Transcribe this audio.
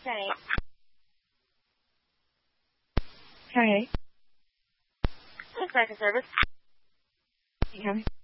Jenny. Hey. Thanks, American Service. Can you hear me?